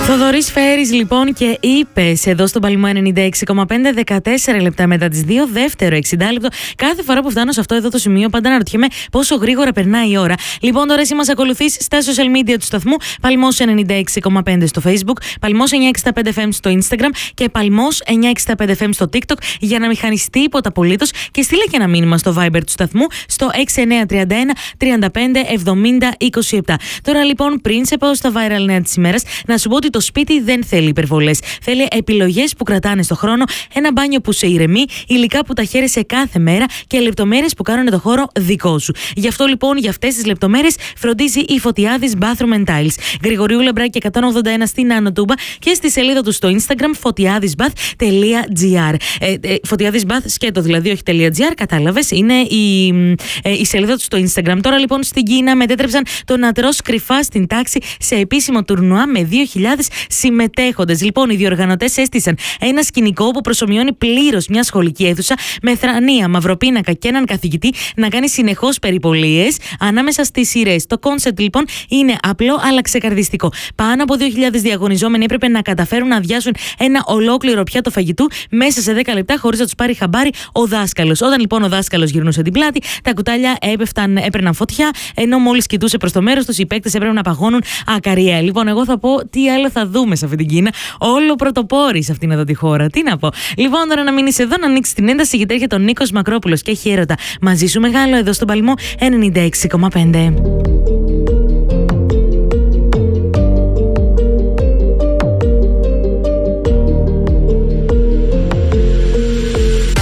Θοδωρής Φέρης λοιπόν και είπες εδώ στον Παλμό 96,5, 14 λεπτά μετά τις 2, δεύτερο 60 λεπτό. Κάθε φορά που φτάνω σε αυτό εδώ το σημείο, πάντα αναρωτιέμαι πόσο γρήγορα περνάει η ώρα. Λοιπόν, τώρα εσύ μας ακολουθείς στα social media του σταθμού, Παλμός 96,5 στο Facebook, Παλμός 965 FM στο Instagram και Παλμός 965 FM στο TikTok, για να μην χάνεις τίποτα απολύτως, και στείλε και ένα μήνυμα στο Viber του σταθμού στο 6931 35 70 27. Τώρα λοιπόν, πριν σε πάω στα viral νέα της ημέρας, να σου πω ότι το σπίτι δεν θέλει υπερβολές. Θέλει επιλογές που κρατάνε στο χρόνο, ένα μπάνιο που σε ηρεμεί, υλικά που τα χαίρεσαι κάθε μέρα και λεπτομέρειες που κάνουν το χώρο δικό σου. Γι' αυτό λοιπόν, για αυτές τις λεπτομέρειες φροντίζει η Φωτιάδης Bathroom and Tiles. Γρηγορίου Λεμπράκη 181 στην Άνω Τούμπα και στη σελίδα του στο Instagram fotiadisbath.gr. Fotiadisbath σκέτο δηλαδή, όχι .gr, κατάλαβες, είναι η σελίδα του στο Instagram. Τώρα λοιπόν στην Κίνα μετέτρεψαν τον Ατρός κρυφά στην τάξη σε επίσημο τουρνουά με 2.000 συμμετέχοντες. Λοιπόν, οι διοργανωτές έστησαν ένα σκηνικό που προσομοιώνει πλήρως μια σχολική αίθουσα με θρανία, μαυροπίνακα και έναν καθηγητή να κάνει συνεχώς περιπολίες ανάμεσα στις σειρές. Το κόνσεπτ λοιπόν είναι απλό αλλά ξεκαρδιστικό. Πάνω από 2.000 διαγωνιζόμενοι έπρεπε να καταφέρουν να αδειάσουν ένα ολόκληρο πιάτο φαγητού μέσα σε 10 λεπτά χωρίς να τους πάρει χαμπάρι ο δάσκαλος. Όταν λοιπόν ο δάσκαλος γυρνούσε την πλάτη, τα κουτάλια έπαιρναν φωτιά, ενώ μόλις κοιτούσε προς το μέρος τους, οι παίκτες έπρεπε να παγώνουν ακαριέα. Λοιπόν, εγώ θα πω τι άλλο θα δούμε σε αυτή την Κίνα. Όλο πρωτοπόροι σε αυτήν εδώ τη χώρα. Τι να πω. Λοιπόν, τώρα να μείνεις εδώ, να ανοίξεις την ένταση, γιατί έρχεται ο Νίκος Μακρόπουλος και έχει έρωτα μαζί σου μεγάλο εδώ στον Παλμό 96,5.